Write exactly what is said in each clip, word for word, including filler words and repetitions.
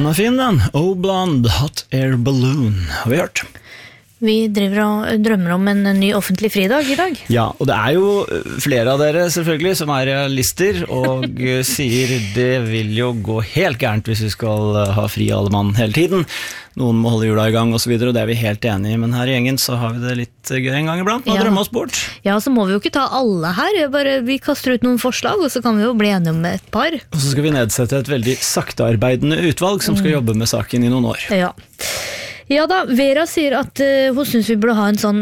Den er fin, den. Oh Blonde, Hot Air Balloon, har vi hørt. Vi driver og drømmer om en ny offentlig fridag i dag. Ja, og det er jo flere av dere selvfølgelig som er realister, og sier det vil jo gå helt gærent hvis vi skal ha fri alle mann hele tiden. Noen må holde jula i gang og så videre, og det er vi helt enige i, men her i gjengen så har vi det litt gøy en gang iblant, og ja. drømme oss bort. Ja, så må vi jo ikke ta alle her, bare, vi kaster ut noen forslag, og så kan vi jo bli enige om et par. Og så skal vi nedsette et veldig saktearbeidende utvalg som skal mm. jobbe med saken i noen år. Ja. Ja da, Vera sier at uh, hun synes vi burde ha en sånn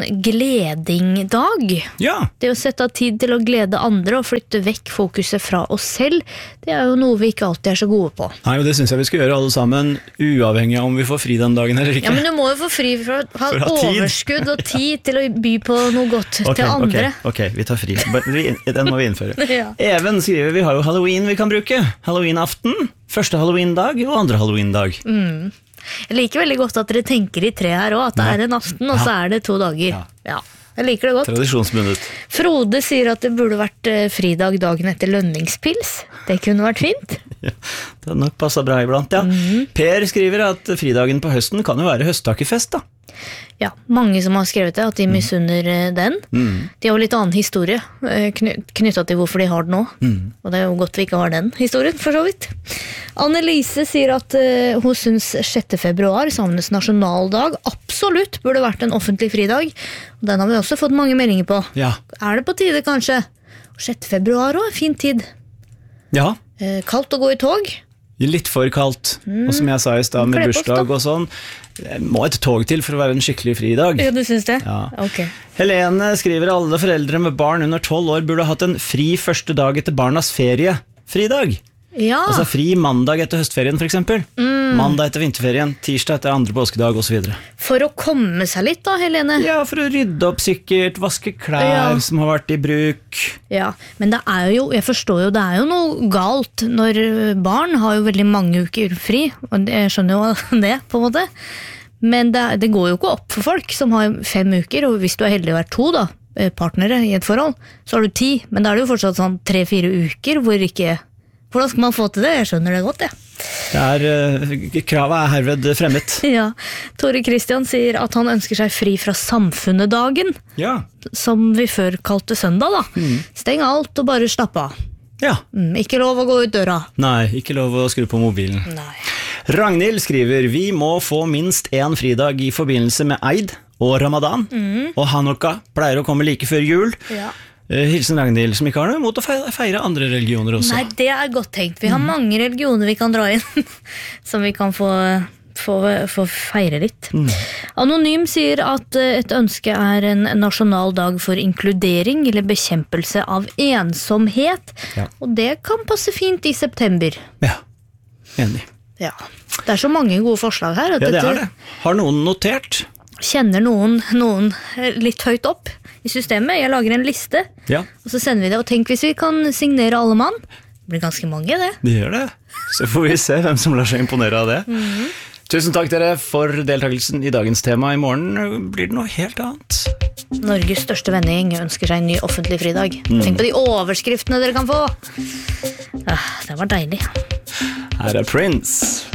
gledingdag. Ja. Det å sette av tid til å glede andre og flytte vekk fokuset fra oss selv, det er jo noe vi ikke alltid er så gode på. Nei, og det synes jeg vi skal gjøre alle sammen, uavhengig av om vi får fri den dagen eller ikke. Ja, men du må jo få fri for å ha, ha overskudd og tid til å by på noe godt okay, til andre. Ok, ok, vi tar fri. Den må vi innføre. Ja. Even skriver, vi har jo Halloween vi kan bruke. Halloween-aften, første Halloween-dag og andre Halloween-dag. Mm. Jeg liker veldig godt at dere tenker i tre her også, at det er en aften, og så er det to dager. Ja. Ja, jeg liker det godt. Tradisjonsbundet. Frode sier at det burde vært fridag dagen etter lønningspils. Det kunne vært fint. Ja, det har nok passet bra iblant, ja. Mm-hmm. Per skriver at fridagen på høsten kan jo være høsttakkefest, da. Ja, mange som har skrevet det, at de misunner den. Mm. De har jo litt annen historie knyttet til hvorfor de har den nå. Mm. Og det er jo godt vi ikke har den historien, for så vidt. Annelise sier at uh, hun synes sjette februar, samenes nasjonaldag, absolutt burde vært en offentlig fridag. Og den har vi også fått mange meldinger på. Ja. Er det på tide, kanskje? sjette februar også, fin tid. Ja. Uh, kaldt å gå i tog. Litt for kaldt, mm. og som jeg sa i sted med bursdag og sånn, må et tog til for å være en skikkelig fridag. Ja, du synes det? Ja. Ok. Helene skriver alle foreldre med barn under tolv år burde hatt en fri første dag etter barnas ferie. Fridag. Ja. Altså fri mandag etter høstferien for eksempel. Mm. Mandag etter vinterferien, tirsdag etter andre påskedag og så videre. For å komme seg litt da, Helene? Ja, for å rydde opp sikkert, vaske klær ja. Som har vært i bruk. Ja, men det er jo, jeg forstår jo, det er jo noe galt når barn har jo veldig mange uker fri, og jeg skjønner jo det på en måte. Men det, det går jo ikke opp for folk som har fem uker, og hvis du er heldig å være to da, partnere i et forhold, så har du ti, men da er det jo fortsatt sånn tre-fire uker hvor ikke... Hvordan skal man få til det? Jeg skjønner det godt, ja. Det er, kravet er herved fremmet. Ja, Tore Kristian sier at han ønsker seg fri fra samfunnedagen, ja. Som vi før kalte søndag da. Mm. Steng alt og bare slapp av. Ja. Mm, ikke lov å gå ut døra. Nei, ikke lov å skru på mobilen. Nei. Ragnhild skriver, vi må få minst en fridag i forbindelse med Eid og Ramadan, mm. og Hanukka pleier å komme like før jul. Ja. Hilsen Ragnhild, som ikke har noe imot å feire, feire andre religioner også. Nei, det er godt tenkt. Vi har mm. mange religioner vi kan dra inn, som vi kan få, få, få feire litt. Mm. Anonym sier at et ønske er en nasjonal dag for inkludering eller bekjempelse av ensomhet, ja. Og det kan passe fint i september. Ja, enig. Ja, det er så mange gode forslag her. Ja, det er det. Har noen notert? Kjenner noen, noen litt høyt opp i systemet. Jeg lager en liste, ja. Og så sender vi det. Og tenk hvis vi kan signere alle mann. Det blir ganske mange, det. Det gjør det. Så får vi se hvem som lar seg imponere av det. Mm-hmm. Tusen takk dere for deltakelsen i dagens tema. I morgen blir det noe helt annet. Norges største vennegjeng ønsker seg en ny offentlig fridag. Mm. Tenk på de overskriftene dere kan få. Ah, det var deilig. Her er Prince.